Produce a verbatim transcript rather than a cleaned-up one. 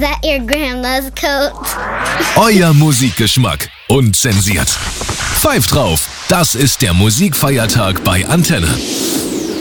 that your grandma's coat? Euer Musikgeschmack. Unzensiert. Pfeift drauf. Das ist der Musikfeiertag bei Antenne.